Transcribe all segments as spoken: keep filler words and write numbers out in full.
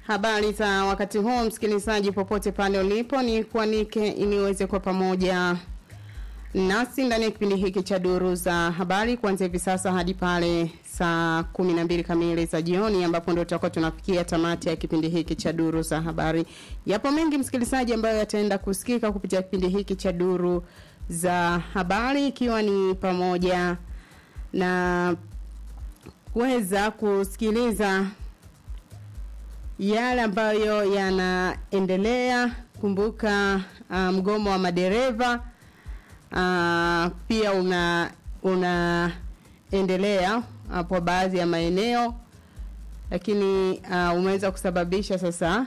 Habari za wakati huu msikilizaji popote pale ulipo, ni kuanike ili uweze kwa pamoja nasi ndani ya kipindi hiki cha duru za habari kuanzia hivi sasa hadi pale saa kumi na mbili kamili za jioni, ambapo ndio tutakuwa tunafikia tamati ya kipindi hiki cha duru za habari. Yapo mengi msikilizaji ambayo yataenda kusikika kupitia kipindi hiki cha duru za habari, ikiwa ni pamoja na kuweza kusikiliza yale ambayo yanaendelea. Kumbuka uh, mgomo wa madereva uh, pia una unaendelea hapo baadhi ya maeneo, lakini uh, umeweza kusababisha sasa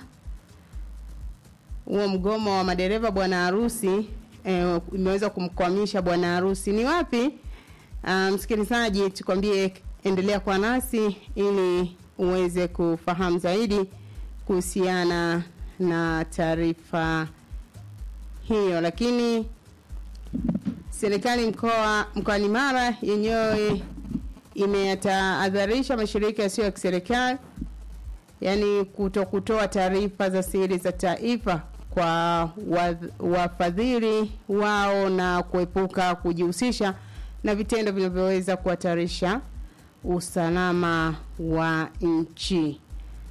huo mgomo wa madereva bwana harusi eh, imeweza kumkwamisha bwana harusi. Ni wapi? Uh, msikilizaji, tukwambie endelea kwa nasi ili uweze kufahamu zaidi kuhusiana na taarifa hiyo. Lakini serikali mkoa mkoani Mara yenyewe imetahadharisha mashirika yasiyo ya kiserikali, yani kutokutoa taarifa za siri za taifa kwa wafadhili wao na kuepuka kujihusisha na vitendo vinavyoweza kuhatarisha usalama wa nchi.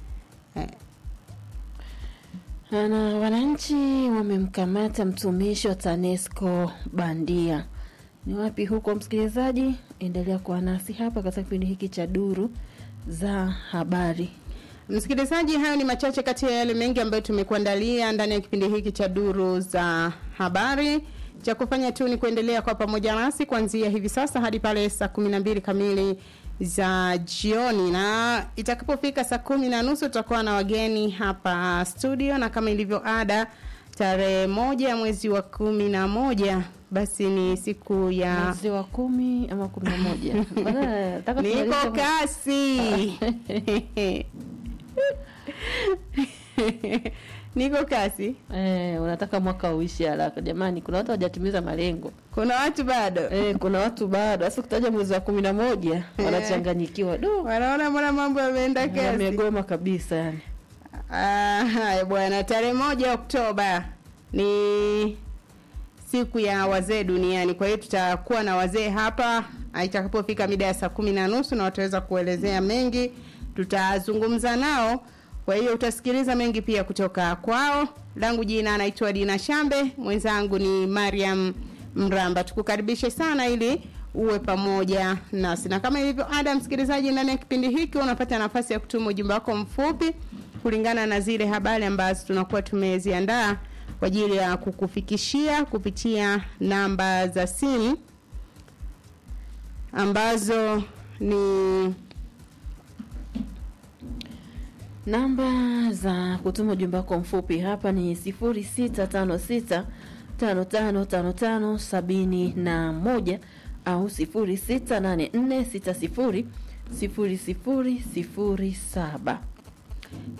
Na wananchi wamemkamata mtumishi wa TANESCO bandia. Ni wapi huko msikilizaji? Endelea kuwa nasi hapa katika kipindi hiki cha duru za habari. Msikilizaji, hayo ni machache kati ya yale mengi ambayo tumekuandalia ndani ya kipindi hiki cha duru za habari. Cha kufanya tu ni kuendelea kwa pamoja nasi kuanzia hivi sasa hadi pale saa kumi na mbili kamili za jioni, na itakapofika saa kumi na nusu tutakuwa na wageni hapa studio, na kama ilivyo ada tarehe moja mwezi wa kumi na moja basi ni siku ya mwezi wa kumi ama kumi na moja. Niko kasi. Niko kasi. Eh, unataka mwaka uishi haraka. Jamani, kuna watu hawajatimiza malengo. Kuna watu bado. Eh, kuna watu bado. Sasa kutaja mwezi wa kumi na moja wanachanganyikiwa. Do, wanaona mbona mambo yameenda kasi. Yamegoma kabisa yani. Ah, haya bwana, tarehe moja Oktoba ni siku ya wazee duniani. Kwa hiyo tutakuwa na wazee hapa itakapofika mida ya saa kumi na nusu, na wataweza kuelezea mengi. Tutazungumza nao. Kwa hiyo utasikiliza mengi pia kutoka kwao. Langu jina anaitwa Dina Shambe, mwenzangu ni Mariam Mramba. Tukukaribishe sana ili uwe pamoja nasi. Na kama ilivyo ada msikilizaji, ndani ya kipindi hiki unapata nafasi ya kutuma ujumbe wako mfupi kulingana na zile habari ambazo tunakuwa tumeziandaa kwa ajili ya kukufikishia kupitia namba za simu ambazo ni namba za kutuma ujumbe wako mfupi hapa ni sifuri sita tano sita tano tano tano tano sabini na moja au sifuri sita nane nne sita sifuri sifuri sifuri sifuri saba.